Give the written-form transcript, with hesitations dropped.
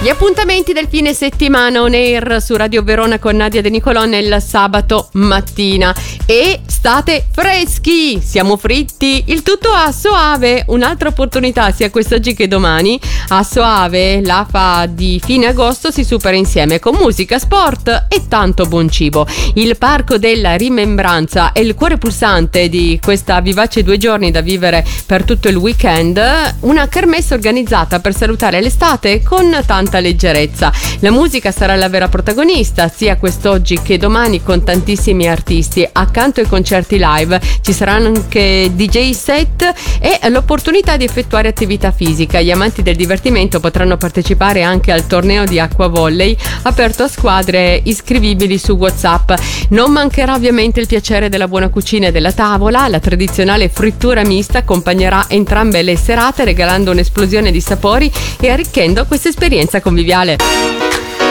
Gli appuntamenti del fine settimana on air su Radio Verona con Nadia De Nicolò il sabato mattina. E state freschi, siamo fritti, il tutto a Soave, un'altra opportunità sia quest'oggi che domani. A Soave l'AFA di fine agosto si supera insieme con musica, sport e tanto buon cibo. Il Parco della Rimembranza è il cuore pulsante di questa vivace 2 giorni da vivere per tutto il weekend, una kermesse organizzata per salutare l'estate con tanta leggerezza. La musica sarà la vera protagonista sia quest'oggi che domani, con tantissimi artisti. Accanto ai concerti live ci saranno anche DJ set e l'opportunità di effettuare attività fisica. Gli amanti del divertimento potranno partecipare anche al torneo di acqua volley aperto a squadre iscrivibili su WhatsApp. Non mancherà ovviamente il piacere della buona cucina e della tavola. La tradizionale frittura mista accompagnerà entrambe le serate, regalando un'esplosione di sapori e arricchendo questa esperienza conviviale.